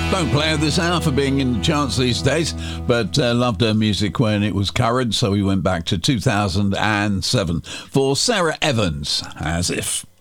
Don't play her this hour for being in the charts these days, but loved her music when it was current, so we went back to 2007 for Sarah Evans, As If.